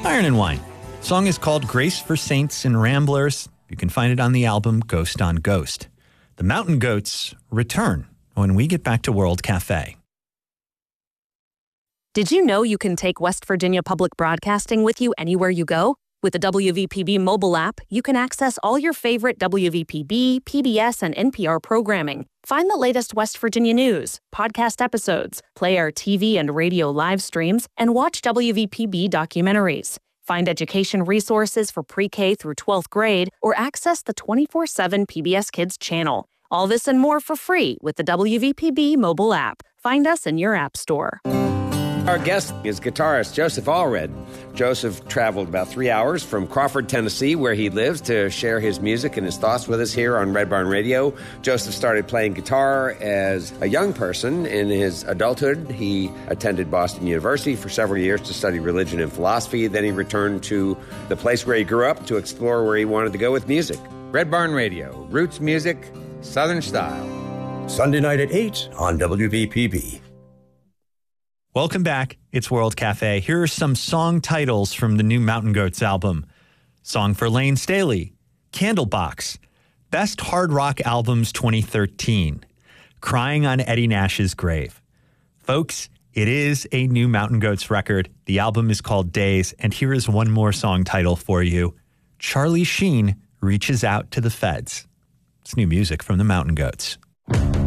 Iron and Wine. The song is called Grace for Saints and Ramblers. You can find it on the album Ghost on Ghost. The Mountain Goats return when we get back to World Cafe. Did you know you can take West Virginia Public Broadcasting with you anywhere you go? With the WVPB mobile app, you can access all your favorite WVPB, PBS, and NPR programming. Find the latest West Virginia news, podcast episodes, play our TV and radio live streams, and watch WVPB documentaries. Find education resources for pre-K through 12th grade or access the 24/7 PBS Kids channel. All this and more for free with the WVPB mobile app. Find us in your app store. Our guest is guitarist Joseph Allred. Joseph traveled about 3 hours from Crawford, Tennessee, where he lives, to share his music and his thoughts with us here on Red Barn Radio. Joseph started playing guitar as a young person. In his adulthood, he attended Boston University for several years to study religion and philosophy. Then he returned to the place where he grew up to explore where he wanted to go with music. Red Barn Radio, roots music, Southern style. Sunday night at 8 on WVPB. Welcome back. It's World Cafe. Here are some song titles from the new Mountain Goats album. Song for Lane Staley, Candlebox, Best Hard Rock Albums 2013, Crying on Eddie Nash's Grave. Folks, it is a new Mountain Goats record. The album is called Days, and here is one more song title for you. Charlie Sheen Reaches Out to the Feds. It's new music from the Mountain Goats.